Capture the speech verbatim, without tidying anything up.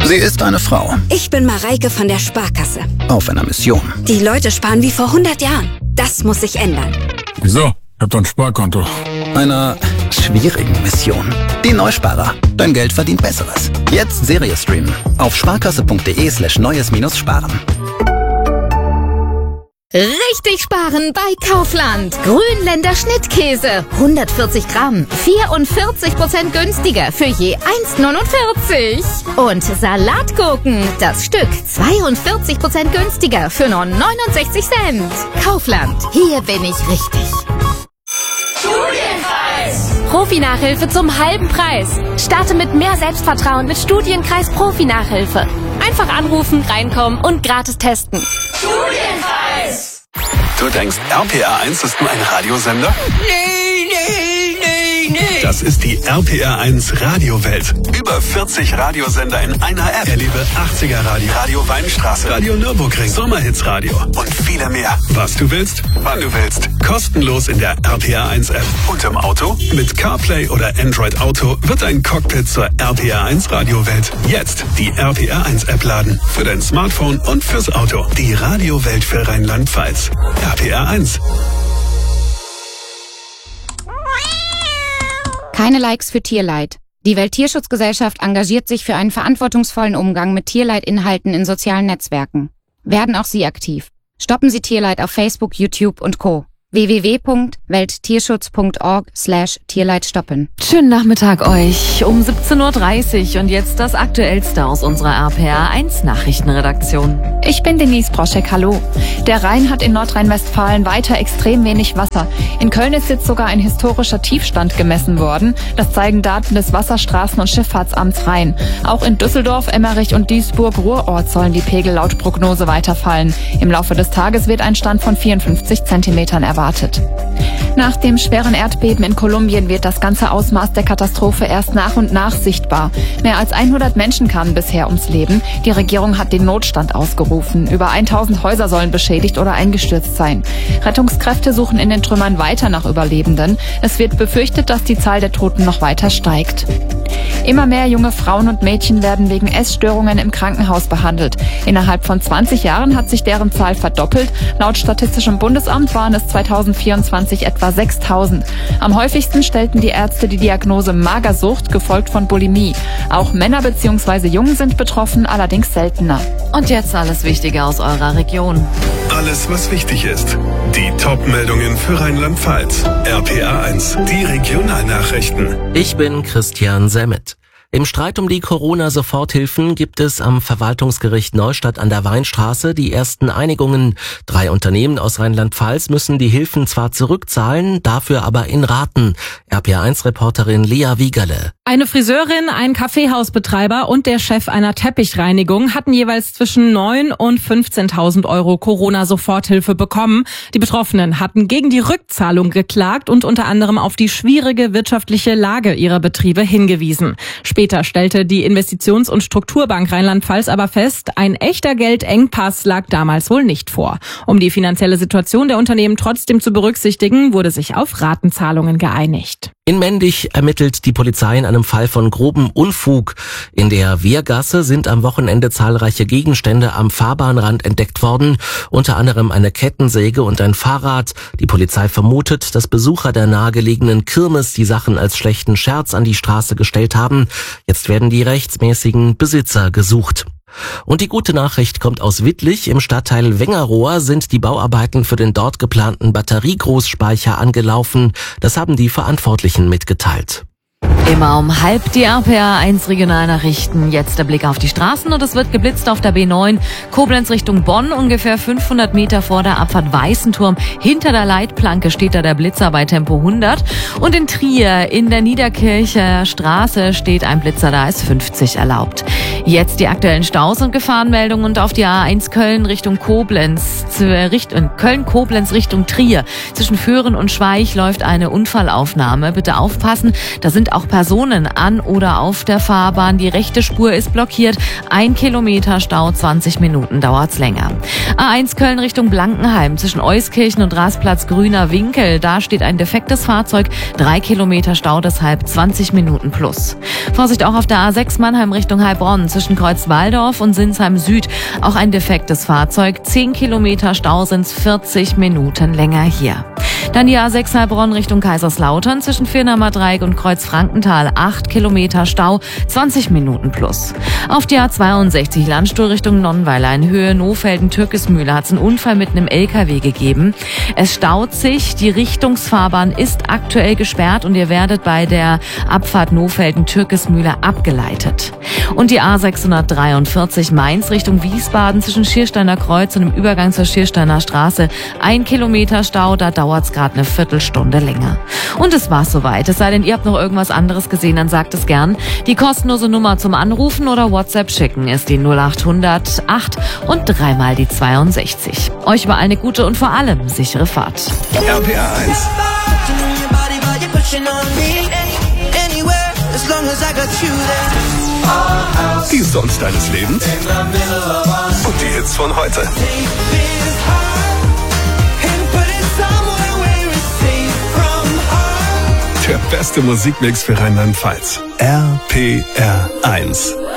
Sie ist eine Frau. Ich bin Mareike von der Sparkasse. Auf einer Mission. Die Leute sparen wie vor hundert Jahren. Das muss sich ändern. Wieso? Ich hab doch ein Sparkonto. Einer schwierigen Mission. Die Neusparer. Dein Geld verdient Besseres. Jetzt Serie streamen. Auf sparkasse.de slash neues minus sparen. Richtig sparen bei Kaufland. Grünländer Schnittkäse. hundertvierzig Gramm. vierundvierzig Prozent günstiger für je eins neunundvierzig. Und Salatgurken. Das Stück zweiundvierzig Prozent günstiger für nur neunundsechzig Cent. Kaufland. Hier bin ich richtig. Studienkreis. Profi-Nachhilfe zum halben Preis. Starte mit mehr Selbstvertrauen mit Studienkreis Profi-Nachhilfe. Einfach anrufen, reinkommen und gratis testen. Studienkreis. Du denkst, R P R eins ist nur ein Radiosender? Nee, nee, nee, nee. Das ist die R P R eins Radiowelt. Über vierzig Radiosender in einer App. Erlebe achtziger Radio, Radio Weinstraße, Radio Nürburgring, Sommerhits Radio und viele mehr. Was du willst, wann du willst. Kostenlos in der R P R eins App. Und im Auto? Mit CarPlay oder Android Auto wird ein Cockpit zur R P R eins Radiowelt. Jetzt die R P R eins App laden. Für dein Smartphone und fürs Auto. Die Radiowelt für Rheinland-Pfalz. R P R eins. Keine Likes für Tierleid. Die Welttierschutzgesellschaft engagiert sich für einen verantwortungsvollen Umgang mit Tierleidinhalten in sozialen Netzwerken. Werden auch Sie aktiv. Stoppen Sie Tierleid auf Facebook, YouTube und Co. w w w punkt welttierschutz punkt org slash Tierleid stoppen. Schönen Nachmittag euch um siebzehn Uhr dreißig und jetzt das Aktuellste aus unserer R P R eins Nachrichtenredaktion. Ich bin Denise Broschek, hallo. Der Rhein hat in Nordrhein-Westfalen weiter extrem wenig Wasser. In Köln ist jetzt sogar ein historischer Tiefstand gemessen worden. Das zeigen Daten des Wasserstraßen- und Schifffahrtsamts Rhein. Auch in Düsseldorf, Emmerich und Duisburg-Ruhrort sollen die Pegel laut Prognose weiterfallen. Im Laufe des Tages wird ein Stand von vierundfünfzig Zentimetern erwartet. Erwartet. Nach dem schweren Erdbeben in Kolumbien wird das ganze Ausmaß der Katastrophe erst nach und nach sichtbar. Mehr als hundert Menschen kamen bisher ums Leben. Die Regierung hat den Notstand ausgerufen. Über tausend Häuser sollen beschädigt oder eingestürzt sein. Rettungskräfte suchen in den Trümmern weiter nach Überlebenden. Es wird befürchtet, dass die Zahl der Toten noch weiter steigt. Immer mehr junge Frauen und Mädchen werden wegen Essstörungen im Krankenhaus behandelt. Innerhalb von zwanzig Jahren hat sich deren Zahl verdoppelt. Laut Statistischem Bundesamt waren es zweitausendvierundzwanzig etwa sechstausend. Am häufigsten stellten die Ärzte die Diagnose Magersucht, gefolgt von Bulimie. Auch Männer bzw. Jungen sind betroffen, allerdings seltener. Und jetzt alles Wichtige aus eurer Region. Alles, was wichtig ist. Die Top-Meldungen für Rheinland-Pfalz. R P R eins, die Regionalnachrichten. Ich bin Christian Semmet. Im Streit um die Corona-Soforthilfen gibt es am Verwaltungsgericht Neustadt an der Weinstraße die ersten Einigungen. Drei Unternehmen aus Rheinland-Pfalz müssen die Hilfen zwar zurückzahlen, dafür aber in Raten. R P R eins Reporterin Lea Wiegerle. Eine Friseurin, ein Kaffeehausbetreiber und der Chef einer Teppichreinigung hatten jeweils zwischen neun und fünfzehntausend Euro Corona-Soforthilfe bekommen. Die Betroffenen hatten gegen die Rückzahlung geklagt und unter anderem auf die schwierige wirtschaftliche Lage ihrer Betriebe hingewiesen. Später stellte die Investitions- und Strukturbank Rheinland-Pfalz aber fest, ein echter Geldengpass lag damals wohl nicht vor. Um die finanzielle Situation der Unternehmen trotzdem zu berücksichtigen, wurde sich auf Ratenzahlungen geeinigt. In Mendig ermittelt die Polizei in einem Fall von grobem Unfug. In der Wehrgasse sind am Wochenende zahlreiche Gegenstände am Fahrbahnrand entdeckt worden, unter anderem eine Kettensäge und ein Fahrrad. Die Polizei vermutet, dass Besucher der nahegelegenen Kirmes die Sachen als schlechten Scherz an die Straße gestellt haben. Jetzt werden die rechtsmäßigen Besitzer gesucht. Und die gute Nachricht kommt aus Wittlich. Im Stadtteil Wengerohr sind die Bauarbeiten für den dort geplanten Batteriegroßspeicher angelaufen. Das haben die Verantwortlichen mitgeteilt. Immer um halb die R P R eins Regionalnachrichten. Jetzt der Blick auf die Straßen und es wird geblitzt auf der B neun. Koblenz Richtung Bonn, ungefähr fünfhundert Meter vor der Abfahrt Weißenturm. Hinter der Leitplanke steht da der Blitzer bei Tempo hundert. Und in Trier in der Niederkircher Straße steht ein Blitzer, da ist fünfzig erlaubt. Jetzt die aktuellen Staus und Gefahrenmeldungen und auf die A eins Köln Richtung Koblenz, Richtung Köln-Koblenz Richtung Trier. Zwischen Föhren und Schweich läuft eine Unfallaufnahme. Bitte aufpassen, da sind auch Personen an oder auf der Fahrbahn. Die rechte Spur ist blockiert. Ein Kilometer Stau, zwanzig Minuten dauert's länger. A eins Köln Richtung Blankenheim zwischen Euskirchen und Rasplatz Grüner Winkel. Da steht ein defektes Fahrzeug. Drei Kilometer Stau, deshalb zwanzig Minuten plus. Vorsicht auch auf der A sechs Mannheim Richtung Heilbronn zwischen Kreuzwaldorf und Sinsheim Süd. Auch ein defektes Fahrzeug. Zehn Kilometer Stau sind's, vierzig Minuten länger hier. Dann die A sechs Heilbronn Richtung Kaiserslautern zwischen Firnamer Dreieck und Kreuz Frankenthal. acht Kilometer Stau, zwanzig Minuten plus. Auf die A zweiundsechzig Landstuhl Richtung Nonnweiler in Höhe Nofelden-Türkesmühle hat es einen Unfall mit einem L K W gegeben. Es staut sich, die Richtungsfahrbahn ist aktuell gesperrt und ihr werdet bei der Abfahrt Nofelden-Türkesmühle abgeleitet. Und die A sechshundertdreiundvierzig Mainz Richtung Wiesbaden zwischen Schiersteiner Kreuz und dem Übergang zur Schiersteiner Straße. Ein Kilometer Stau, da dauert's gerade eine Viertelstunde länger. Und es war's soweit. Es sei denn, ihr habt noch irgendwas anderes gesehen, dann sagt es gern. Die kostenlose Nummer zum Anrufen oder WhatsApp schicken ist die null acht hundert acht und dreimal die zweiundsechzig. Euch überall eine gute und vor allem sichere Fahrt. R P R eins. Die Songs deines Lebens und die Hits von heute. Der beste Musikmix für Rheinland-Pfalz. R P R eins.